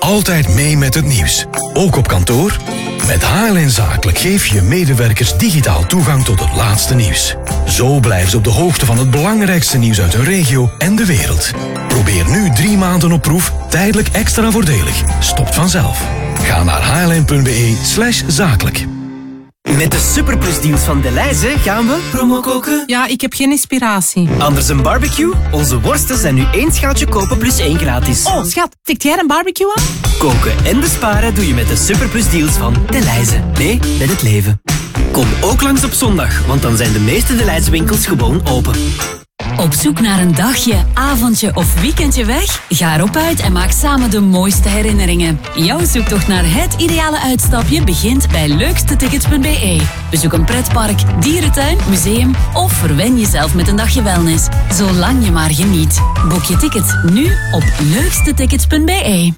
altijd mee met het nieuws. Ook op kantoor? Met HLN Zakelijk geef je medewerkers digitaal toegang tot het laatste nieuws. Zo blijven ze op de hoogte van het belangrijkste nieuws uit hun regio en de wereld. Probeer nu 3 maanden op proef, tijdelijk extra voordelig. Stopt vanzelf. Ga naar hln.be/zakelijk. Met de superplusdeals van Delhaize gaan we promo koken. Ja, ik heb geen inspiratie. Anders een barbecue? Onze worsten zijn nu 1 schaaltje kopen plus 1 gratis. Oh, schat, tikt jij een barbecue aan? Koken en besparen doe je met de superplusdeals van Delhaize. Mee met het leven. Kom ook langs op zondag, want dan zijn de meeste Delhaize winkels gewoon open. Op zoek naar een dagje, avondje of weekendje weg? Ga erop uit en maak samen de mooiste herinneringen. Jouw zoektocht naar het ideale uitstapje begint bij leukstetickets.be. Bezoek een pretpark, dierentuin, museum of verwen jezelf met een dagje wellness. Zolang je maar geniet. Boek je ticket nu op leukstetickets.be.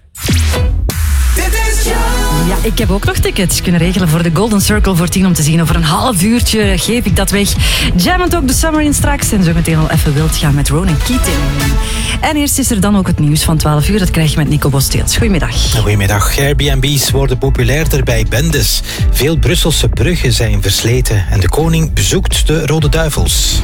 Ja, ik heb ook nog tickets kunnen regelen voor de Golden Circle voor 10 om te zien. Over een half uurtje geef ik dat weg. Jammend ook de summer in straks. En zo meteen al even wild gaan met Ronan Keating. En eerst is er dan ook het nieuws van 12 uur. Dat krijg je met Nico Bosteels. Goedemiddag. Goedemiddag. Airbnb's worden populairder bij bendes. Veel Brusselse bruggen zijn versleten. En de koning bezoekt de Rode Duivels.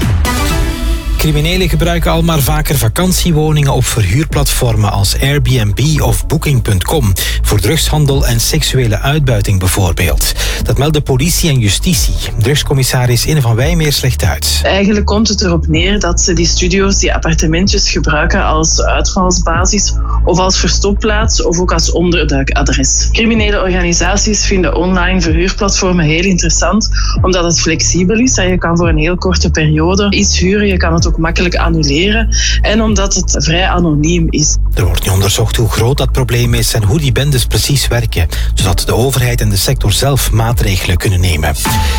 Criminelen gebruiken al maar vaker vakantiewoningen op verhuurplatformen als Airbnb of Booking.com voor drugshandel en seksuele uitbuiting bijvoorbeeld. Dat melden politie en justitie. Drugscommissaris Inne van Wijmeers legt uit. Eigenlijk komt het erop neer dat ze die studio's, die appartementjes gebruiken als uitvalsbasis of als verstopplaats of ook als onderduikadres. Criminele organisaties vinden online verhuurplatformen heel interessant omdat het flexibel is en je kan voor een heel korte periode iets huren, je kan het ook makkelijk annuleren en omdat het vrij anoniem is. Er wordt nu onderzocht hoe groot dat probleem is en hoe die bendes precies werken, zodat de overheid en de sector zelf maatregelen kunnen nemen.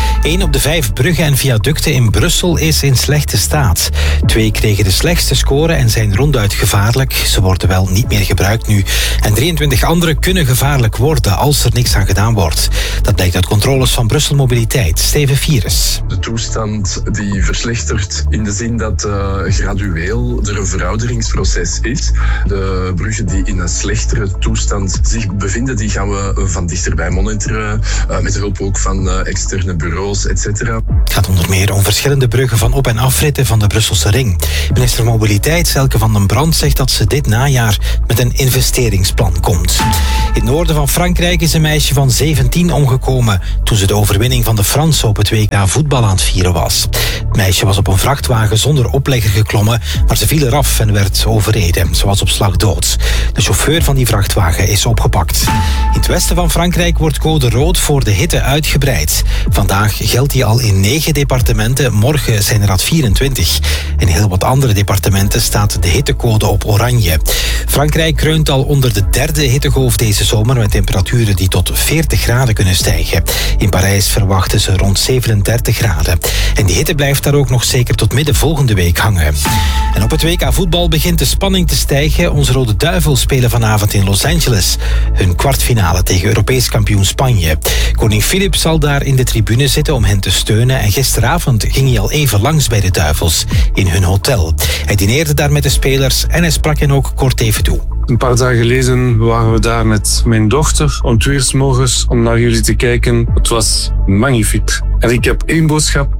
1 op de 5 bruggen en viaducten in Brussel is in slechte staat. 2 kregen de slechtste score en zijn ronduit gevaarlijk. Ze worden wel niet meer gebruikt nu. En 23 andere kunnen gevaarlijk worden als er niks aan gedaan wordt. Dat blijkt uit controles van Brussel Mobiliteit. Steven Vieres. De toestand die verslechtert in de zin dat gradueel er een verouderingsproces is. De bruggen die in een slechtere toestand zich bevinden, die gaan we van dichterbij monitoren. Met hulp ook van externe bureaus, etc. Het gaat onder meer om verschillende bruggen van op- en afritten van de Brusselse ring. Minister Mobiliteit Zelke van den Brand zegt dat ze dit najaar met een investeringsplan komt. In het noorden van Frankrijk is een meisje van 17 omgekomen toen ze de overwinning van de Fransen op het WK voetbal aan het vieren was. Het meisje was op een vrachtwagen zonder oplegger geklommen, maar ze viel eraf en werd overreden. Ze was op slag dood. De chauffeur van die vrachtwagen is opgepakt. In het westen van Frankrijk wordt code rood voor de hitte uitgebreid. Vandaag geldt die al in 9 departementen, morgen zijn er dat 24. In heel wat andere departementen staat de hittegolf op oranje. Frankrijk kreunt al onder de 3e hittegolf deze zomer met temperaturen die tot 40 graden kunnen stijgen. In Parijs verwachten ze rond 37 graden. En die hitte blijft daar ook nog zeker tot midden volgende week hangen. En op het WK voetbal begint de spanning te stijgen. Onze Rode Duivels spelen vanavond in Los Angeles hun kwartfinale tegen Europees kampioen Spanje. Koning Filip zal daar in de tribune zitten om hen te steunen en gisteravond ging hij al even langs bij de Duivels in hun hotel. Hij dineerde daar met de spelers en hij sprak hen ook kort even toe. Een paar dagen geleden waren we daar met mijn dochter om 2 uur 's morgens om naar jullie te kijken. Het was magnifiek. En ik heb 1 boodschap.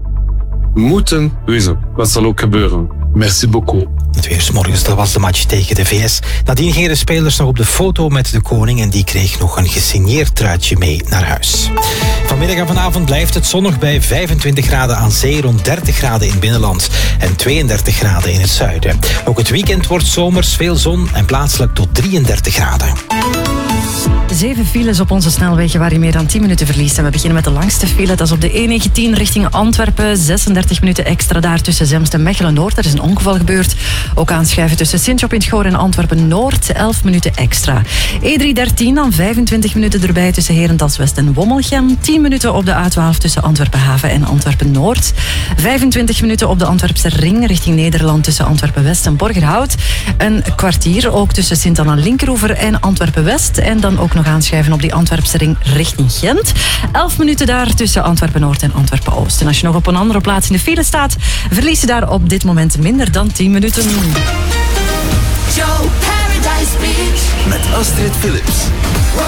Moeten winnen. Wat zal ook gebeuren. Merci beaucoup. 2 uur 's morgens, dat was de match tegen de VS. Nadien gingen de spelers nog op de foto met de koning en die kreeg nog een gesigneerd truitje mee naar huis. Vanmiddag en vanavond blijft het zonnig bij 25 graden aan zee, rond 30 graden in het binnenland en 32 graden in het zuiden. Ook het weekend wordt zomers, veel zon en plaatselijk tot 33 graden. 7 files op onze snelwegen waar je meer dan 10 minuten verliest. En we beginnen met de langste file. Dat is op de E19 richting Antwerpen. 36 minuten extra daar tussen Zemst en Mechelen-Noord. Er is een ongeval gebeurd. Ook aanschuiven tussen Sint-Job-in-het-Goor en Antwerpen-Noord. 11 minuten extra. E313 dan 25 minuten erbij tussen Herentals-West en Wommelgem. 10 minuten op de A12 tussen Antwerpen-Haven en Antwerpen-Noord. 25 minuten op de Antwerpse ring richting Nederland tussen Antwerpen-West en Borgerhout. Een kwartier ook tussen Sint-Anna-Linkeroever en Antwerpen-West. En dan ook nog aanschuiven op die Antwerpse ring richting Gent. 11 minuten daar tussen Antwerpen-Noord en Antwerpen-Oost. En als je nog op een andere plaats in de file staat, verlies je daar op dit moment minder dan 10 minuten. Joe Paradise Beach. Met Astrid Philips.